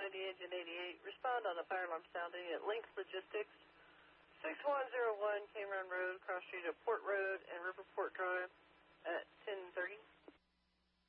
Engine 88. Respond on the fire alarm sounding at Link Logistics, 6101 Cameron Road, cross street of Port Road and Riverport Drive.